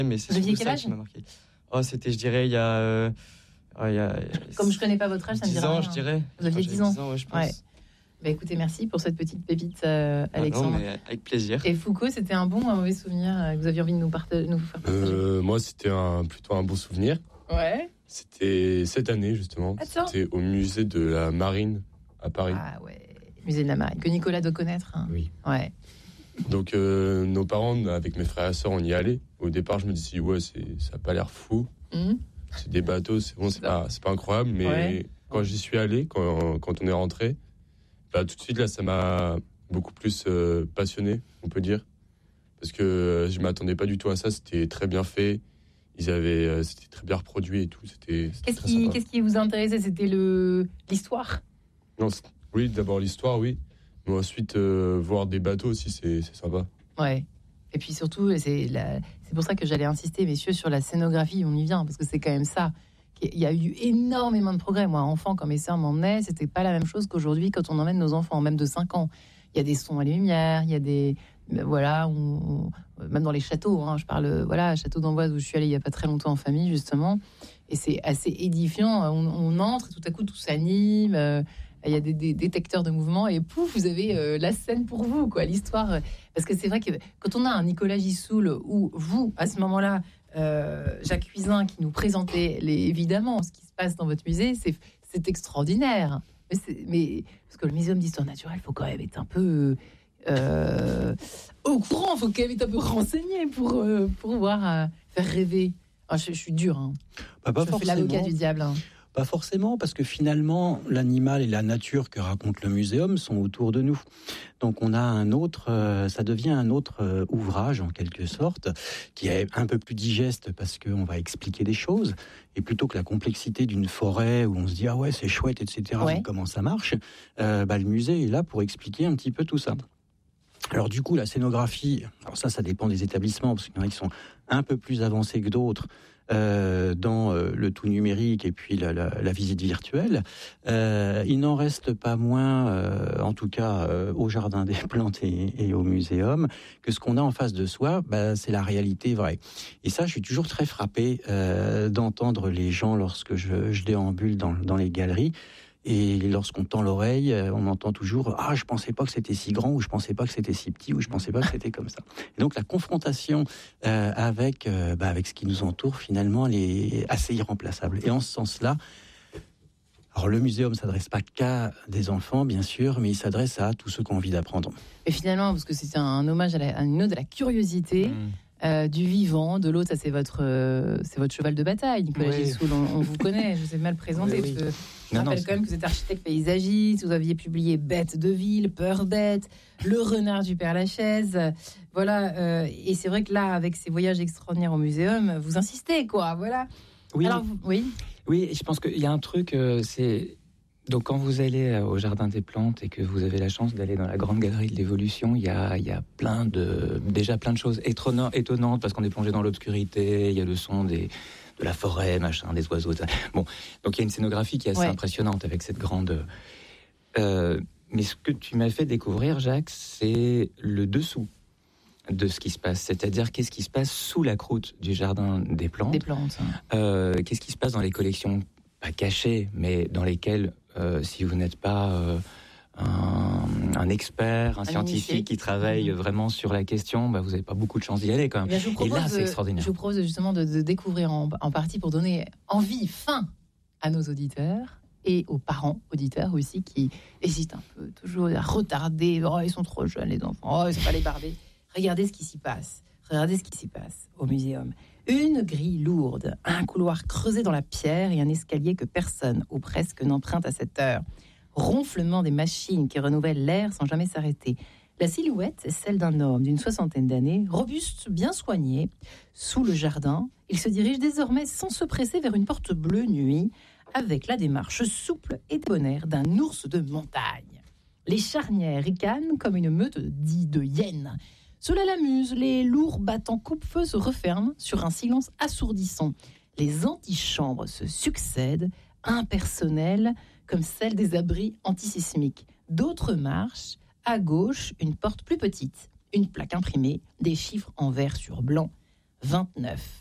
mais c'est Vous aviez surtout quel ça âge ? qui m'a marqué. Oh, c'était, je dirais, il y a Comme je connais pas votre âge, ça me 10 dirait ans, rien. je dirais. Vous aviez 10 ans. Ouais, je pense. Ouais. Bah, écoutez, merci pour cette petite pépite, Non, Alexandre. mais avec plaisir. Et Foucault, c'était un bon ou un mauvais souvenir que vous aviez envie de nous faire partager? Moi, c'était plutôt un bon souvenir. Ouais. C'était cette année, justement. Attends. C'était au musée de la Marine à Paris. Ah ouais, musée de la Marine, que Nicolas doit connaître. Hein. Oui. Ouais. Donc, nos parents, avec mes frères et sœurs, on y allait. Au départ, je me disais, ouais, ça n'a pas l'air fou. C'est des bateaux, c'est bon, c'est pas incroyable. Mais quand j'y suis allé, quand on est rentré, bah, tout de suite, là, ça m'a beaucoup plus passionné, on peut dire. Parce que je ne m'attendais pas du tout à ça. C'était très bien fait. C'était très bien reproduit et tout. C'était très sympa. Qu'est-ce qui vous intéressait? C'était l'histoire? Non, oui, d'abord l'histoire, oui. Mais ensuite, voir des bateaux aussi, c'est sympa. Ouais. Et puis surtout, c'est pour ça que j'allais insister, messieurs, sur la scénographie. On y vient, parce que c'est quand même ça. Il y a eu énormément de progrès. Moi, enfant, quand mes sœurs m'emmenaient, c'était pas la même chose qu'aujourd'hui quand on emmène nos enfants, même de 5 ans. Il y a des sons à la lumière, il y a des... Voilà, même dans les châteaux, hein, je parle, voilà, château d'Amboise où je suis allée il y a pas très longtemps en famille, justement. Et c'est assez édifiant. On entre, et tout à coup, tout s'anime. Il y a des détecteurs de mouvement et pouf, vous avez la scène pour vous, quoi, l'histoire. Parce que c'est vrai que quand on a un Nicolas Gisoul ou vous, à ce moment-là, Jacques Cuisin, qui nous présentait évidemment ce qui se passe dans votre musée, c'est extraordinaire. Mais parce que le Muséum d'histoire naturelle, il faut quand même être un peu au courant, il faut quand même être un peu renseigné pour pouvoir faire rêver. Je suis dur, hein. Pas je fais l'avocat du diable. Hein. Pas forcément, parce que finalement, l'animal et la nature que raconte le muséum sont autour de nous. Donc on a ça devient un autre ouvrage en quelque sorte, qui est un peu plus digeste parce qu'on va expliquer des choses. Et plutôt que la complexité d'une forêt où on se dit ah ouais c'est chouette, etc. Ouais. Comment ça marche, le musée est là pour expliquer un petit peu tout ça. Alors du coup la scénographie, alors ça dépend des établissements parce qu'il y en a qui sont un peu plus avancés que d'autres. Dans le tout numérique et puis la visite virtuelle, il n'en reste pas moins, en tout cas au Jardin des Plantes et au Muséum, que ce qu'on a en face de soi, c'est la réalité vraie. Et ça, je suis toujours très frappé d'entendre les gens lorsque je déambule dans les galeries. Et lorsqu'on tend l'oreille, on entend toujours « Ah, je pensais pas que c'était si grand » ou « Je pensais pas que c'était si petit » ou « Je pensais pas que c'était comme ça ». Et donc la confrontation avec ce qui nous entoure, finalement, elle est assez irremplaçable. Et en ce sens-là, alors le muséum ne s'adresse pas qu'à des enfants, bien sûr, mais il s'adresse à tous ceux qui ont envie d'apprendre. Et finalement, parce que c'est un hommage à une ode à la curiosité, du vivant, de l'autre, ça c'est votre cheval de bataille, Nicolas Gisoul. On vous connaît, je vous ai mal présenté. Oui. Je rappelle quand même que vous êtes architecte paysagiste, vous aviez publié Bête de ville, Peur bête, Le renard du Père-Lachaise. Voilà, et c'est vrai que là, avec ces voyages extraordinaires au muséum, vous insistez, quoi. Voilà. Oui. Alors, oui, je pense qu'il y a un truc, c'est... Donc, quand vous allez au Jardin des Plantes et que vous avez la chance d'aller dans la grande galerie de l'évolution, il y a déjà plein de choses étonnantes parce qu'on est plongé dans l'obscurité, il y a le son de la forêt, machin, des oiseaux. Bon, donc il y a une scénographie qui est assez impressionnante avec cette grande... mais ce que tu m'as fait découvrir, Jacques, c'est le dessous de ce qui se passe, c'est-à-dire qu'est-ce qui se passe sous la croûte du Jardin des Plantes. Qu'est-ce qui se passe dans les collections, pas cachées, mais dans lesquelles, si vous n'êtes pas un expert, un scientifique qui travaille vraiment sur la question, vous n'avez pas beaucoup de chance d'y aller quand même. Et là, c'est extraordinaire. Je vous propose justement de découvrir en partie pour donner faim à nos auditeurs et aux parents auditeurs aussi qui hésitent un peu toujours à retarder. Oh, ils sont trop jeunes les enfants. Oh, ils sont pas les barbés. Regardez ce qui s'y passe. Regardez ce qui s'y passe au muséum. Une grille lourde, un couloir creusé dans la pierre et un escalier que personne ou presque n'emprunte à cette heure. Ronflement des machines qui renouvellent l'air sans jamais s'arrêter. La silhouette est celle d'un homme d'une 60aine d'années, robuste, bien soigné. Sous le jardin, il se dirige désormais sans se presser vers une porte bleue nuit, avec la démarche souple et débonnaire d'un ours de montagne. Les charnières ricanent comme une meute de hyènes. Cela l'amuse, les lourds battants coupe-feu se referment sur un silence assourdissant. Les antichambres se succèdent, impersonnelles, comme celles des abris antisismiques. D'autres marches, à gauche, une porte plus petite, une plaque imprimée, des chiffres en vert sur blanc. 29.